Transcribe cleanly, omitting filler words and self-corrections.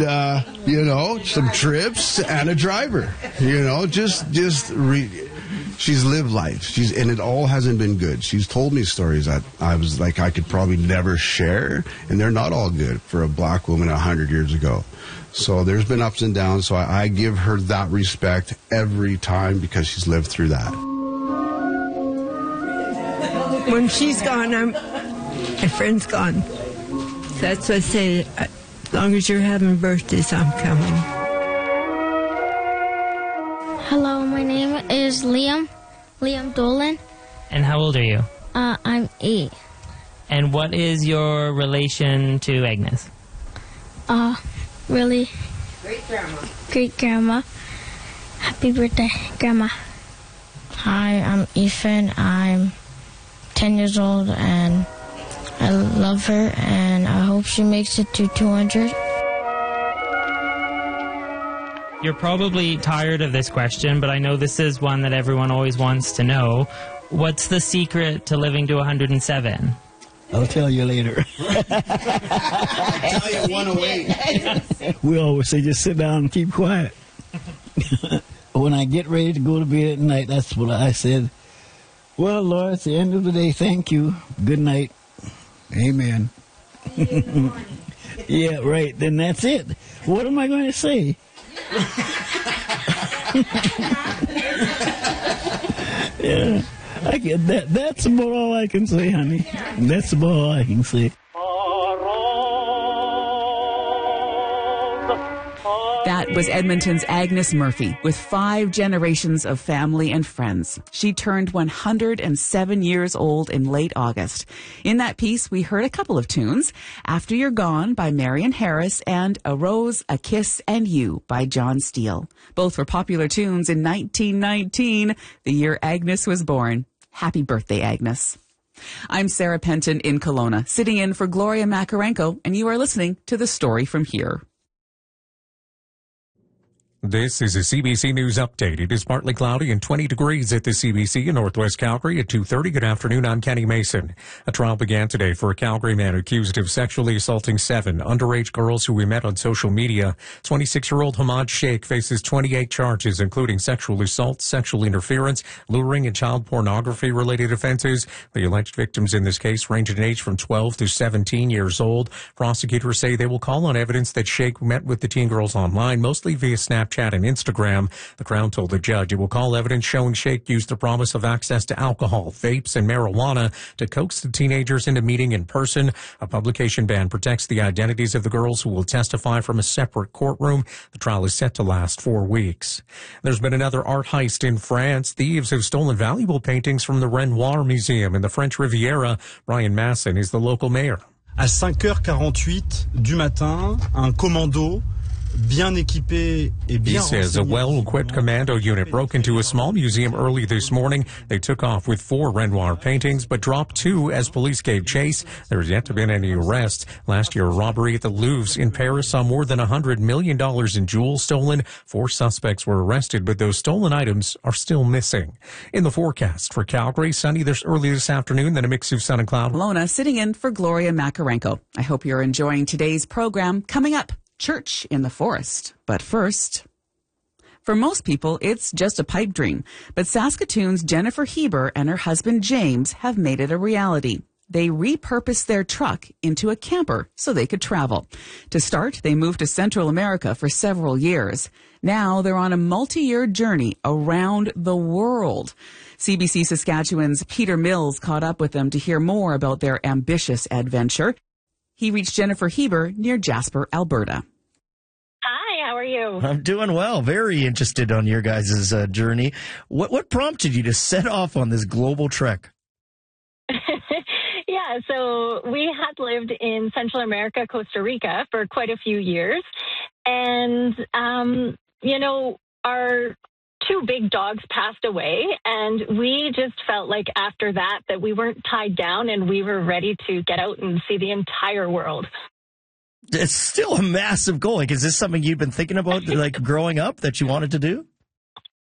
some trips and a driver. She's lived life. And it all hasn't been good. She's told me stories that I was like, I could probably never share, and they're not all good for a black woman 100 years ago. So there's been ups and downs, so I give her that respect every time because she's lived through that. When she's gone, my friend's gone. That's what I say, as long as you're having birthdays, I'm coming. Hello, my name is Liam Dolan. And how old are you? I'm 8. And what is your relation to Agnes? Really? Great grandma. Happy birthday, Grandma. Hi, I'm Ethan. I'm 10 years old and I love her and I hope she makes it to 200. You're probably tired of this question, but I know this is one that everyone always wants to know. What's the secret to living to 107? I'll tell you later. I'll tell you 108. We always say just sit down and keep quiet. When I get ready to go to bed at night, that's what I said. Well, Lord, it's the end of the day. Thank you. Good night. Amen. Yeah, right. Then that's it. What am I going to say? Yeah. I get that. That's about all I can say, honey. That's about all I can say. That was Edmonton's Agnes Murphy with 5 generations of family and friends. She turned 107 years old in late August. In that piece, we heard a couple of tunes, After You're Gone by Marion Harris and A Rose, A Kiss and You by John Steele. Both were popular tunes in 1919, the year Agnes was born. Happy birthday, Agnes. I'm Sarah Penton in Kelowna, sitting in for Gloria Makarenko, and you are listening to The Story from Here. This is a CBC News Update. It is partly cloudy and 20 degrees at the CBC in Northwest Calgary at 2:30. Good afternoon, I'm Kenny Mason. A trial began today for a Calgary man accused of sexually assaulting 7 underage girls who we met on social media. 26-year-old Hamad Sheikh faces 28 charges, including sexual assault, sexual interference, luring, and child pornography-related offenses. The alleged victims in this case range in age from 12 to 17 years old. Prosecutors say they will call on evidence that Sheikh met with the teen girls online, mostly via Snapchat and Instagram. The Crown told the judge it will call evidence showing Sheikh used the promise of access to alcohol, vapes, and marijuana to coax the teenagers into meeting in person. A publication ban protects the identities of the girls who will testify from a separate courtroom. The trial is set to last 4 weeks. There's been another art heist in France. Thieves have stolen valuable paintings from the Renoir Museum in the French Riviera. Brian Masson is the local mayor. À 5h48 du matin, un commando bien équipé et bien He says a well-equipped commando unit broke into a small museum early this morning. They took off with 4 Renoir paintings, but dropped 2 as police gave chase. There has yet to been any arrests. Last year, a robbery at the Louvre in Paris saw more than $100 million in jewels stolen. 4 suspects were arrested, but those stolen items are still missing. In the forecast for Calgary, sunny early this afternoon, then a mix of sun and cloud. Lona sitting in for Gloria Makarenko. I hope you're enjoying today's program. Coming up, Church in the Forest. But first, for most people, it's just a pipe dream. But Saskatoon's Jennifer Heber and her husband James have made it a reality. They repurposed their truck into a camper so they could travel. To start, they moved to Central America for several years. Now they're on a multi-year journey around the world. CBC Saskatchewan's Peter Mills caught up with them to hear more about their ambitious adventure. He reached Jennifer Heber near Jasper, Alberta. Hi, how are you? I'm doing well. Very interested on your guys' journey. What prompted you to set off on this global trek? Yeah, so we had lived in Central America, Costa Rica, for quite a few years. And, our 2 big dogs passed away, and we just felt like after that we weren't tied down and we were ready to get out and see the entire world. It's still a massive goal. Like, is this something you've been thinking about, like, growing up that you wanted to do?